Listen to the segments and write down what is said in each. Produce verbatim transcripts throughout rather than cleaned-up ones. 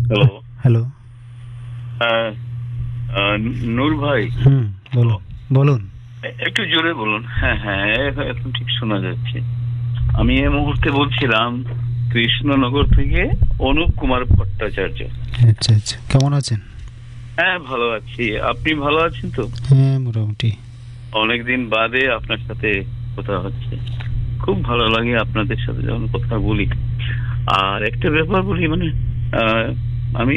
Hello. Hello. হ্যাঁ, আহ, নূর ভাই। হুম, বলো, বলুন। এ- একটু জোরে বলুন। হ্যাঁ হ্যাঁ, এ- এখন ঠিক শোনা যাচ্ছে। আমি এই মুহূর্তে বলছিলাম কৃষ্ণনগর থেকে অনুপ কুমার ভট্টাচার্য। আচ্ছা আচ্ছা, কেমন আছেন? হ্যাঁ, ভালো আছি। আপনি ভালো আছেন তো? হ্যাঁ, মোটামুটি। অনেকদিন বাদে আপনার সাথে কথা হচ্ছে। খুব ভালো লাগে আপনাদের সাথে যখন কথা বলি। আর একটা ব্যাপার বলি, মানে আহ, আমি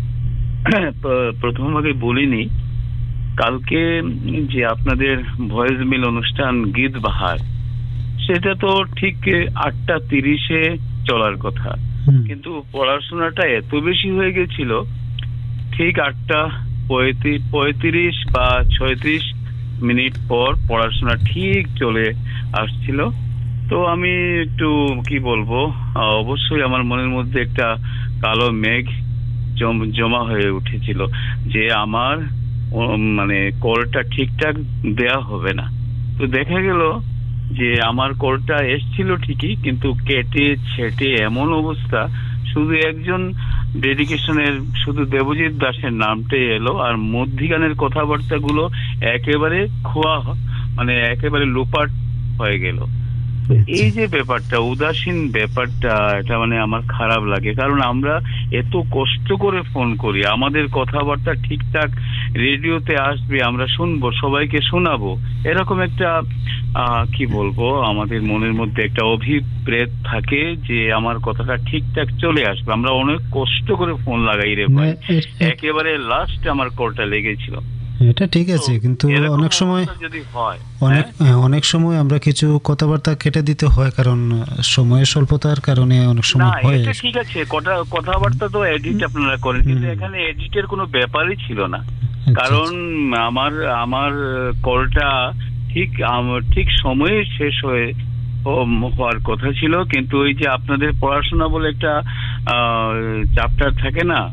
প- প্রথম আগে বলিনি, কালকে যে আপনাদের ভয়েস মিল অনুষ্ঠান গীত বাহার, সেটা তো ঠিক আটটা তিরিশে চলার কথা, হুম। কিন্তু পড়াশোনাটা এত বেশি হয়ে গেছিল, ঠিক আটটা পঁয়ত্রিশ পঁয়ত্রিশ বা ছয়ত্রিশ মিনিট পর পড়াশোনা ঠিক চলে আসছিল। তো আমি একটু কি বলবো, আহ, অবশ্যই আমার মনের মধ্যে একটা কালো মেঘ জম- জমা হয়ে উঠেছিল যে আমার উম, মানে কলটা ঠিকঠাক দেয়া হবে না। তো দেখা গেল যে আমার কলটা এসছিল ঠিকই, কিন্তু কেটে ছেটে এমন অবস্থা, শুধু একজন ডেডিকেশনের শুধু দেবজিৎ দাসের নামটাই এলো, আর মধ্যিখানের কথাবার্তা গুলো একেবারে খোয়া হ- মানে একেবারে লোপাট হয়ে গেল। তো আচ্ছা। এই যে ব্যাপারটা, উদাসীন ব্যাপারটা, এটা মানে আমার খারাপ লাগে, কারণ আমরা এত কষ্ট করে ফোন করি, আমাদের কথাবার্তা ঠিকঠাক রেডিওতে আসবে, আমরা শুনবো, সবাইকে শোনাবো, এরকম একটা আহ কি বলবো, আমাদের মনের মধ্যে একটা অভিপ্রেত থাকে যে আমার কথাটা ঠিকঠাক চলে আসবে। আমরা অনেক কষ্ট করে ফোন লাগাই রে না, ভাই। এ- এ- একেবারে লাস্ট আমার কলটা লেগেছিল। এটা ঠিক তো আছে, কিন্তু এরকম অনেক সময় অবস্থা যদি হয়। অনেক হ্যাঁ, হ্যাঁ, অনেক সময় আমরা কিছু কথাবার্তা কেটে দিতে হয়, কারণ সময়ের স্বল্পতার কারণে অনেক না সময় হয়। এটা ঠিক আছে, কথা কথাবার্তা তো এডিট আপনারা করেন, কিন্তু হুম। এখানে এডিটের কোনো ব্যাপারই ছিল না। আচ্ছা কারণ আচ্ছা। আমার আমার কলটা ঠিক আম- ঠিক সময়ে শেষ হয়ে ও- হওয়ার কথা ছিল, কিন্তু ওই যে আপনাদের পড়াশোনা বলে একটা চ্যাপ্টার থাকে না,